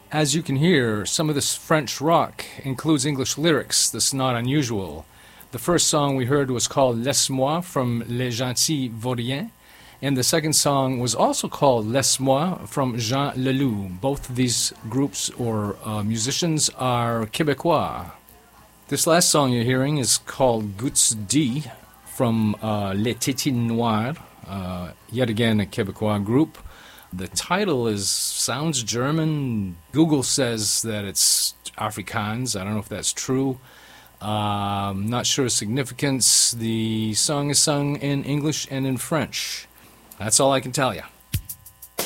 As you can hear, some of this French rock includes English lyrics. That's not unusual. The first song we heard was called Laisse-moi from Les Gentils Vauriens, and the second song was also called Laisse-moi from Jean Leloup. Both of these groups or musicians are Québécois. This last song you're hearing is called Gouttes d'Eau from Les Tétines Noires, yet again a Québécois group. The title sounds German. Google says that it's Afrikaans. I don't know if that's true. Not sure of significance. The song is sung in English and in French. That's all I can tell you.